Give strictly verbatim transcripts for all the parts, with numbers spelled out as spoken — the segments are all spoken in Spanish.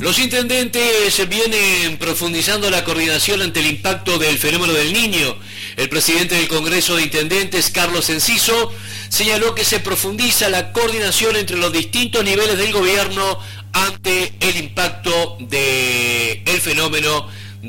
Los intendentes vienen profundizando la coordinación ante el impacto del fenómeno del Niño. El presidente del Congreso de Intendentes, Carlos Enciso, señaló que se profundiza la coordinación entre los distintos niveles del gobierno ante el impacto del fenómeno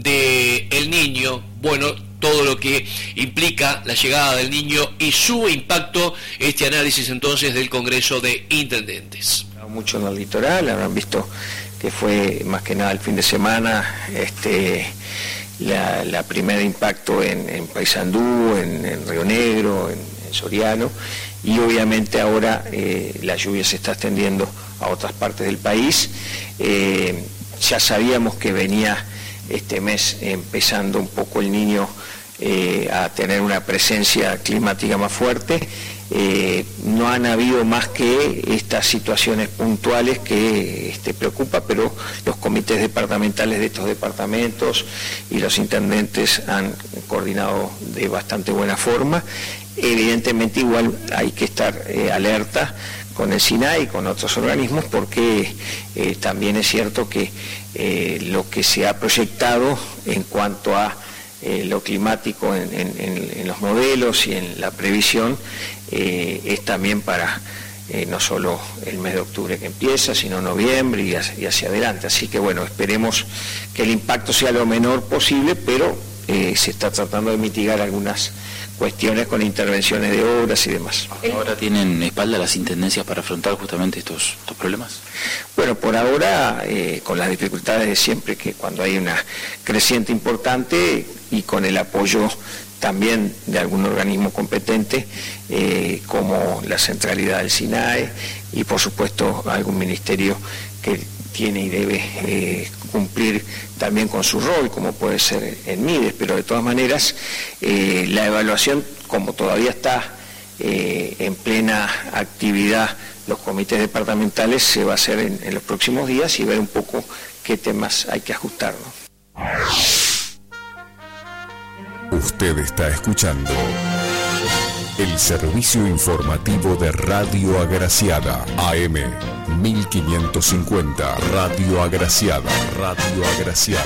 del Niño. Bueno, todo lo que implica la llegada del Niño y su impacto, este análisis entonces del Congreso de Intendentes. Mucho en el litoral, habrán visto que fue más que nada el fin de semana este, la, la primer impacto en, en Paysandú, en, en Río Negro, en, en Soriano, y obviamente ahora eh, la lluvia se está extendiendo a otras partes del país. Eh, ya sabíamos que venía este mes empezando un poco el Niño eh, a tener una presencia climática más fuerte. Eh, no han habido más que estas situaciones puntuales que este, preocupa, pero los comités departamentales de estos departamentos y los intendentes han coordinado de bastante buena forma. Evidentemente igual hay que estar eh, alerta con el SINAE y con otros organismos, porque eh, también es cierto que eh, lo que se ha proyectado en cuanto a eh, lo climático en, en, en los modelos y en la previsión eh, es también para eh, no solo el mes de octubre que empieza, sino noviembre y hacia, y hacia adelante. Así que bueno, esperemos que el impacto sea lo menor posible, pero eh, se está tratando de mitigar algunas cuestiones con intervenciones de obras y demás. ¿Ahora tienen espalda las intendencias para afrontar justamente estos, estos problemas? Bueno, por ahora, eh, con las dificultades de siempre, que cuando hay una creciente importante y con el apoyo también de algún organismo competente, eh, como la centralidad del SINAE y por supuesto algún ministerio que tiene y debe eh, cumplir también con su rol, como puede ser en MIDES, pero de todas maneras eh, la evaluación, como todavía está eh, en plena actividad los comités departamentales, se va a hacer en, en los próximos días y ver un poco qué temas hay que ajustar, ¿no? Usted está escuchando el servicio informativo de Radio Agraciada, A M mil quinientos cincuenta, Radio Agraciada, Radio Agraciada.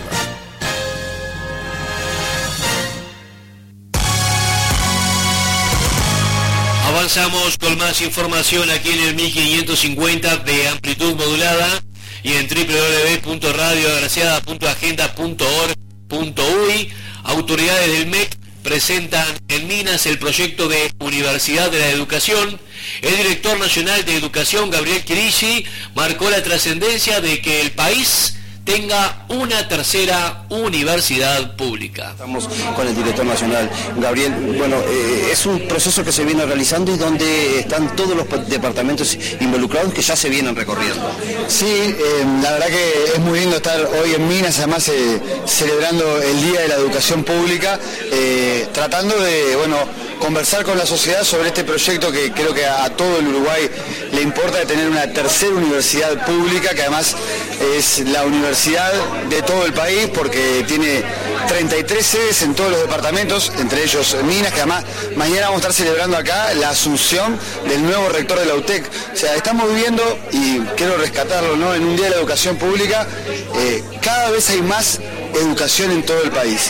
Avanzamos con más información aquí en el mil quinientos cincuenta de amplitud modulada y en doble u doble u doble u punto radio agraciada punto agenda punto org punto uy. Autoridades del M E C presentan en Minas el proyecto de Universidad de la Educación. El director nacional de Educación, Gabriel Chirici, marcó la trascendencia de que el país tenga una tercera universidad pública. Estamos con el director nacional, Gabriel. Bueno, eh, es un proceso que se viene realizando y donde están todos los departamentos involucrados que ya se vienen recorriendo. Sí, eh, la verdad que es muy lindo estar hoy en Minas, además eh, celebrando el Día de la Educación Pública, eh, tratando de, bueno, conversar con la sociedad sobre este proyecto que creo que a, a todo el Uruguay le importa, de tener una tercera universidad pública, que además es la universidad de todo el país, porque tiene treinta y tres sedes en todos los departamentos, entre ellos Minas, que además mañana vamos a estar celebrando acá la asunción del nuevo rector de la U T E C. O sea, estamos viviendo, y quiero rescatarlo, ¿no?, en un Día de la Educación Pública, eh, cada vez hay más educación en todo el país.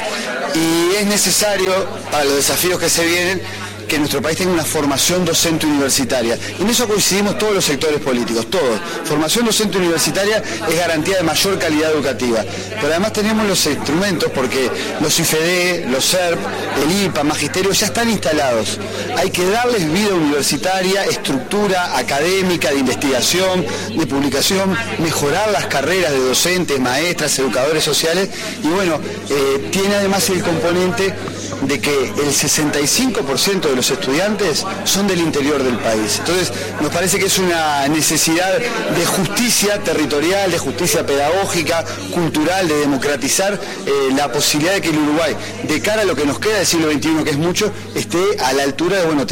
Y es necesario, para los desafíos que se vienen, que nuestro país tenga una formación docente universitaria. Y en eso coincidimos todos los sectores políticos, todos. Formación docente universitaria es garantía de mayor calidad educativa. Pero además tenemos los instrumentos, porque los I F E D, los S E R P, el I P A, Magisterio, ya están instalados. Hay que darles vida universitaria, estructura académica, de investigación, de publicación, mejorar las carreras de docentes, maestras, educadores sociales. Y bueno, eh, tiene además el componente de que el sesenta y cinco por ciento de los estudiantes son del interior del país. Entonces, nos parece que es una necesidad de justicia territorial, de justicia pedagógica, cultural, de democratizar eh, la posibilidad de que el Uruguay, de cara a lo que nos queda del siglo veintiuno, que es mucho, esté a la altura de, bueno, tener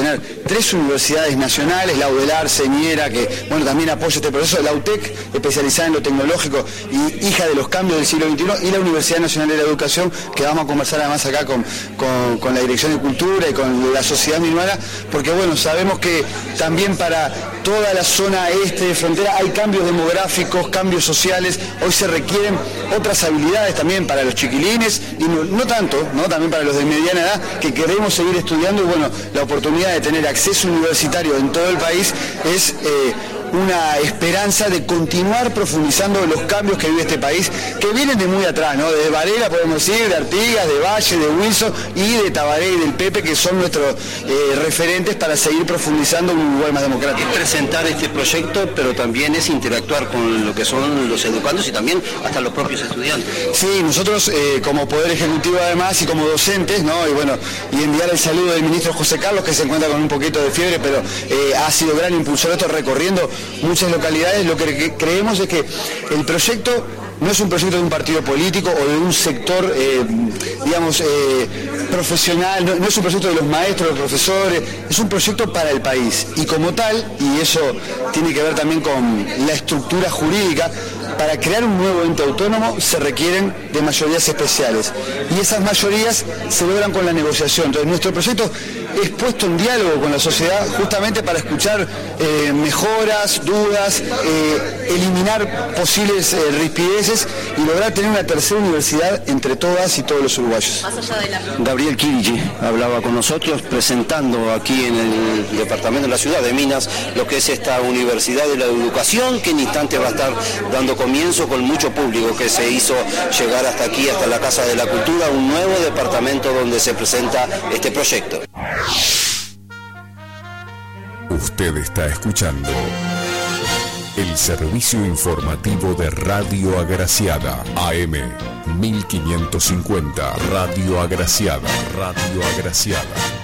tres universidades nacionales, la UDELAR, Señera, que bueno, también apoya este proceso, la UTEC, especializada en lo tecnológico y hija de los cambios del siglo veintiuno, y la Universidad Nacional de la Educación, que vamos a conversar además acá con, con, con la Dirección de Cultura y con la sociedad minuana, porque bueno, sabemos que también para toda la zona este de frontera hay cambios demográficos, cambios sociales, hoy se requieren otras habilidades también para los chiquilines, y no, no tanto, ¿no? También para los de mediana edad, que queremos seguir estudiando, y bueno, la oportunidad de tener acceso universitario en todo el país es eh, una esperanza de continuar profundizando los cambios que vive este país, que vienen de muy atrás, ¿no? De Varela, podemos decir, de Artigas, de Valle, de Wilson y de Tabaré y del Pepe, que son nuestros eh, referentes para seguir profundizando un lugar más democrático. Es presentar este proyecto, pero también es interactuar con lo que son los educandos y también hasta los propios estudiantes. Sí, nosotros eh, como Poder Ejecutivo además y como docentes, ¿no? Y bueno, y enviar el saludo del ministro José Carlos, que se encuentra con un poquito de fiebre, pero eh, ha sido gran impulsor de esto, recorriendo muchas localidades. Lo que creemos es que el proyecto no es un proyecto de un partido político o de un sector, eh, digamos, eh, profesional, no, no es un proyecto de los maestros, de los profesores, es un proyecto para el país. Y como tal, y eso tiene que ver también con la estructura jurídica, para crear un nuevo ente autónomo se requieren de mayorías especiales. Y esas mayorías se logran con la negociación. Entonces, nuestro proyecto es puesto en diálogo con la sociedad justamente para escuchar eh, mejoras, dudas, eh, eliminar posibles eh, rispideces y lograr tener una tercera universidad entre todas y todos los uruguayos. Más allá de la... Gabriel Kirigi hablaba con nosotros presentando aquí en el departamento de la ciudad de Minas lo que es esta Universidad de la Educación, que en instante va a estar dando comienzo con mucho público que se hizo llegar hasta aquí, hasta la Casa de la Cultura, un nuevo departamento donde se presenta este proyecto. Usted está escuchando el servicio informativo de Radio Agraciada, A M mil quinientos cincuenta, Radio Agraciada, Radio Agraciada.